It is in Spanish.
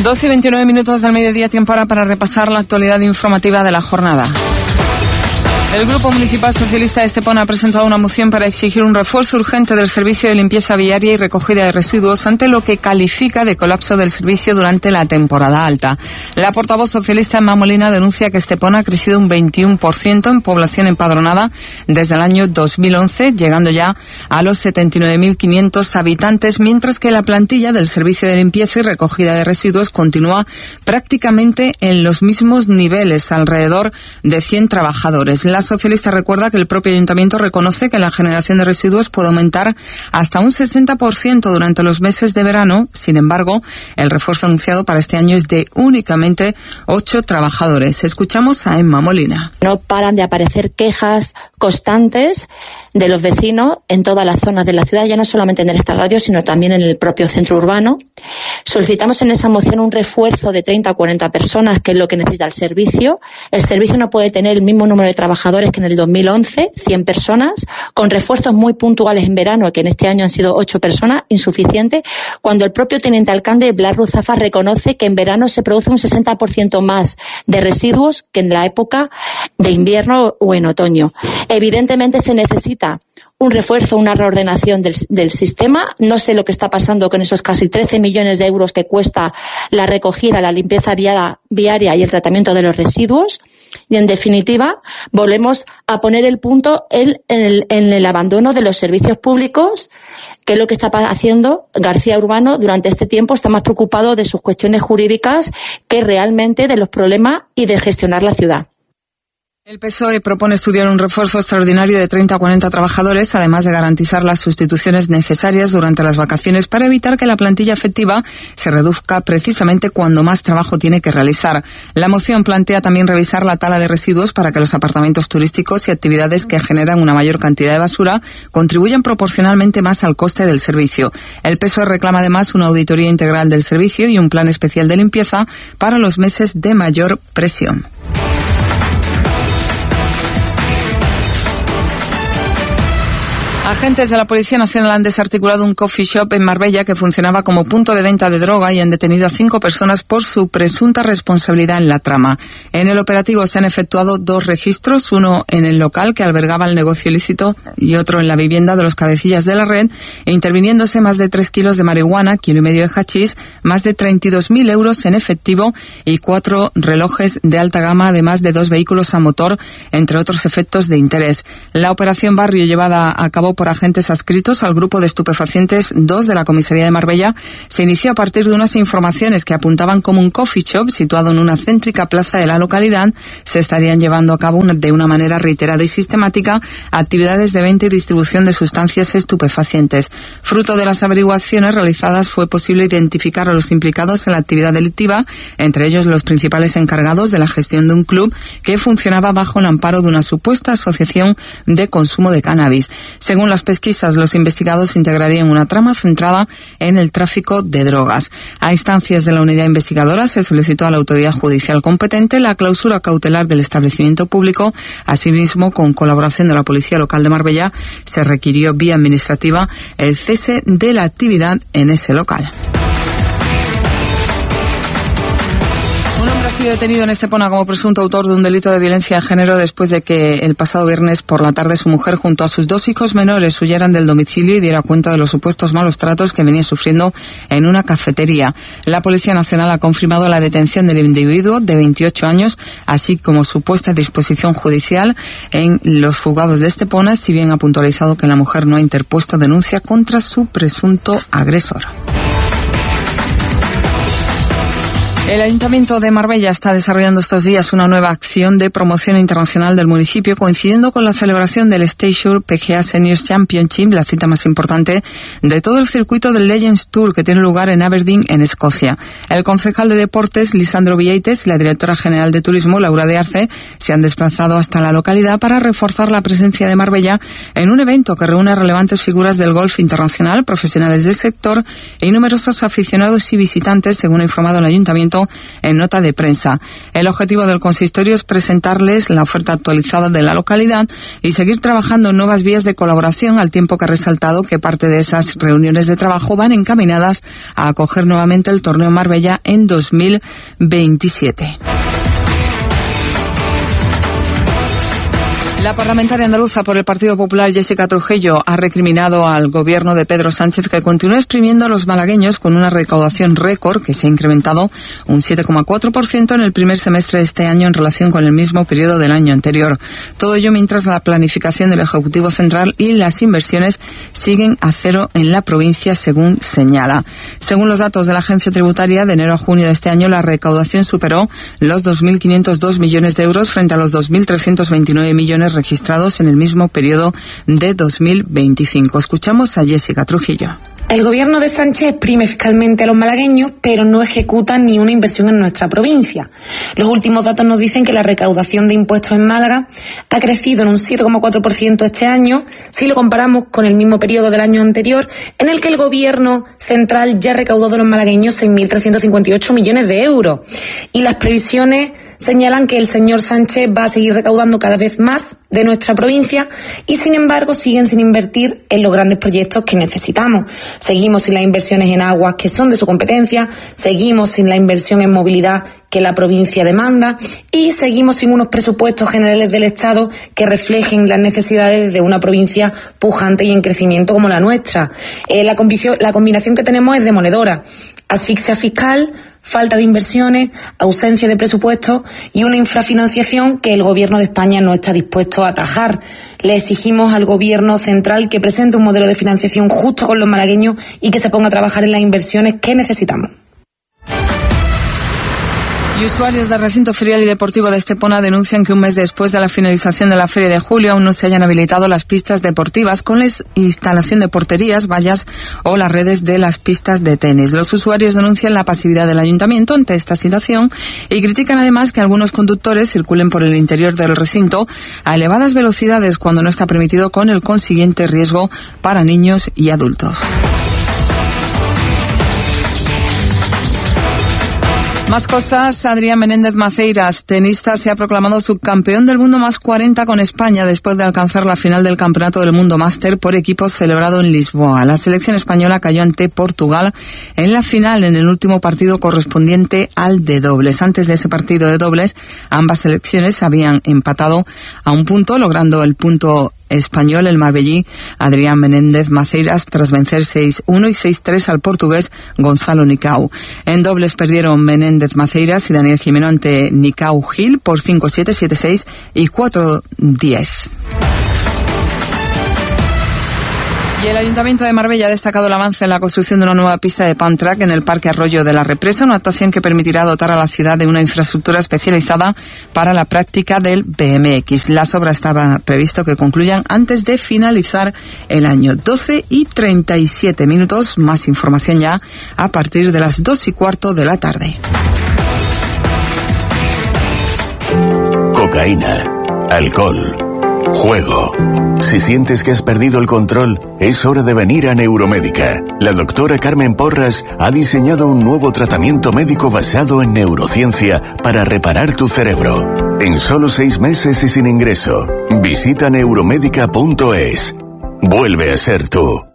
12:29 del mediodía, tiempo ahora para repasar la actualidad informativa de la jornada. El Grupo Municipal Socialista de Estepona ha presentado una moción para exigir un refuerzo urgente del servicio de limpieza viaria y recogida de residuos ante lo que califica de colapso del servicio durante la temporada alta. La portavoz socialista Emma Molina denuncia que Estepona ha crecido un 21% en población empadronada desde el año 2011, llegando ya a los 79.500 habitantes, mientras que la plantilla del servicio de limpieza y recogida de residuos continúa prácticamente en los mismos niveles, alrededor de 100 trabajadores. La socialista recuerda que el propio ayuntamiento reconoce que la generación de residuos puede aumentar hasta un 60% durante los meses de verano. Sin embargo, el refuerzo anunciado para este año es de únicamente 8 trabajadores. Escuchamos a Emma Molina. No paran de aparecer quejas constantes de los vecinos en todas las zonas de la ciudad, ya no solamente en esta radio, sino también en el propio centro urbano. Solicitamos en esa moción un refuerzo de 30 a 40 personas, que es lo que necesita el servicio. El servicio no puede tener el mismo número de trabajadores que en el 2011, 100 personas, con refuerzos muy puntuales en verano, que en este año han sido 8 personas, insuficiente, cuando el propio teniente alcalde Blas Ruzafa reconoce que en verano se produce un 60% más de residuos que en la época de invierno o en otoño. Evidentemente se necesita un refuerzo, una reordenación del sistema. No sé lo que está pasando con esos casi 13 millones de euros que cuesta la recogida, la limpieza viaria y el tratamiento de los residuos. Y, en definitiva, volvemos a poner el punto en el abandono de los servicios públicos, que es lo que está haciendo García Urbano durante este tiempo. Está más preocupado de sus cuestiones jurídicas que realmente de los problemas y de gestionar la ciudad. El PSOE propone estudiar un refuerzo extraordinario de 30 a 40 trabajadores, además de garantizar las sustituciones necesarias durante las vacaciones para evitar que la plantilla efectiva se reduzca precisamente cuando más trabajo tiene que realizar. La moción plantea también revisar la tala de residuos para que los apartamentos turísticos y actividades que generan una mayor cantidad de basura contribuyan proporcionalmente más al coste del servicio. El PSOE reclama además una auditoría integral del servicio y un plan especial de limpieza para los meses de mayor presión. Agentes de la Policía Nacional han desarticulado un coffee shop en Marbella que funcionaba como punto de venta de droga y han detenido a 5 personas por su presunta responsabilidad en la trama. En el operativo se han efectuado 2 registros, uno en el local que albergaba el negocio ilícito y otro en la vivienda de los cabecillas de la red, e interviniéndose más de 3 kilos de marihuana, 1,5 kilos de hachís, más de 32.000 euros en efectivo y 4 relojes de alta gama, además de 2 vehículos a motor, entre otros efectos de interés. La operación Barrio, llevada a cabo por agentes adscritos al grupo de estupefacientes 2 de la comisaría de Marbella, se inició a partir de unas informaciones que apuntaban como un coffee shop situado en una céntrica plaza de la localidad se estarían llevando a cabo de una manera reiterada y sistemática actividades de venta y distribución de sustancias estupefacientes. Fruto de las averiguaciones realizadas fue posible identificar a los implicados en la actividad delictiva, entre ellos los principales encargados de la gestión de un club que funcionaba bajo el amparo de una supuesta asociación de consumo de cannabis. Según las pesquisas, los investigados integrarían una trama centrada en el tráfico de drogas. A instancias de la unidad investigadora se solicitó a la autoridad judicial competente la clausura cautelar del establecimiento público. Asimismo, con colaboración de la Policía Local de Marbella, se requirió vía administrativa el cese de la actividad en ese local. Un hombre ha sido detenido en Estepona como presunto autor de un delito de violencia de género después de que el pasado viernes por la tarde su mujer junto a sus 2 hijos menores huyeran del domicilio y diera cuenta de los supuestos malos tratos que venía sufriendo en una cafetería. La Policía Nacional ha confirmado la detención del individuo de 28 años, así como su puesta a disposición judicial en los juzgados de Estepona, si bien ha puntualizado que la mujer no ha interpuesto denuncia contra su presunto agresor. El Ayuntamiento de Marbella está desarrollando estos días una nueva acción de promoción internacional del municipio, coincidiendo con la celebración del Stage PGA Seniors Championship, la cita más importante de todo el circuito del Legends Tour que tiene lugar en Aberdeen, en Escocia. El concejal de Deportes, Lisandro Villaites, y la directora general de Turismo, Laura de Arce, se han desplazado hasta la localidad para reforzar la presencia de Marbella en un evento que reúne relevantes figuras del golf internacional, profesionales del sector y numerosos aficionados y visitantes, según ha informado el Ayuntamiento ayuntamiento en nota de prensa. El objetivo del consistorio es presentarles la oferta actualizada de la localidad y seguir trabajando en nuevas vías de colaboración, al tiempo que ha resaltado que parte de esas reuniones de trabajo van encaminadas a acoger nuevamente el torneo Marbella en 2027. La parlamentaria andaluza por el Partido Popular, Jessica Trujillo, ha recriminado al gobierno de Pedro Sánchez que continúa exprimiendo a los malagueños con una recaudación récord que se ha incrementado un 7,4% en el primer semestre de este año en relación con el mismo periodo del año anterior. Todo ello mientras la planificación del Ejecutivo Central y las inversiones siguen a cero en la provincia, según señala. Según los datos de la Agencia Tributaria, de enero a junio de este año la recaudación superó los 2.502 millones de euros frente a los 2.329 millones registrados en el mismo periodo de 2025. Escuchamos a Jessica Trujillo. El gobierno de Sánchez exprime fiscalmente a los malagueños, pero no ejecuta ni una inversión en nuestra provincia. Los últimos datos nos dicen que la recaudación de impuestos en Málaga ha crecido en un 7,4% este año, si lo comparamos con el mismo periodo del año anterior, en el que el gobierno central ya recaudó de los malagueños 6.358 millones de euros. Y las previsiones señalan que el señor Sánchez va a seguir recaudando cada vez más de nuestra provincia y, sin embargo, siguen sin invertir en los grandes proyectos que necesitamos. Seguimos sin las inversiones en aguas, que son de su competencia, seguimos sin la inversión en movilidad que la provincia demanda y seguimos sin unos presupuestos generales del Estado que reflejen las necesidades de una provincia pujante y en crecimiento como la nuestra. La combinación que tenemos es demoledora. Asfixia fiscal, falta de inversiones, ausencia de presupuestos y una infrafinanciación que el Gobierno de España no está dispuesto a atajar. Le exigimos al Gobierno central que presente un modelo de financiación justo con los malagueños y que se ponga a trabajar en las inversiones que necesitamos. Y usuarios del recinto ferial y deportivo de Estepona denuncian que un mes después de la finalización de la Feria de Julio aún no se hayan habilitado las pistas deportivas con la instalación de porterías, vallas o las redes de las pistas de tenis. Los usuarios denuncian la pasividad del ayuntamiento ante esta situación y critican además que algunos conductores circulen por el interior del recinto a elevadas velocidades cuando no está permitido, con el consiguiente riesgo para niños y adultos. Más cosas. Adrián Menéndez Maceiras, tenista, se ha proclamado subcampeón del mundo más 40 con España después de alcanzar la final del Campeonato del Mundo Máster por equipos celebrado en Lisboa. La selección española cayó ante Portugal en la final en el último partido correspondiente al de dobles. Antes de ese partido de dobles, ambas selecciones habían empatado a un punto, logrando el punto español el marbellí Adrián Menéndez Maceiras tras vencer 6-1 y 6-3 al portugués Gonzalo Nicao. En dobles perdieron Menéndez Maceiras y Daniel Jimeno ante Nicao Gil por 5-7, 7-6 y 4-10. Y el Ayuntamiento de Marbella ha destacado el avance en la construcción de una nueva pista de pump track en el Parque Arroyo de la Represa, una actuación que permitirá dotar a la ciudad de una infraestructura especializada para la práctica del BMX. Las obras estaba previsto que concluyan antes de finalizar el año. 12:37. Más información ya a partir de las 2:15 de la tarde. Cocaína, alcohol, juego. Si sientes que has perdido el control, es hora de venir a Neuromédica. La doctora Carmen Porras ha diseñado un nuevo tratamiento médico basado en neurociencia para reparar tu cerebro. En solo 6 meses y sin ingreso. Visita neuromédica.es. Vuelve a ser tú.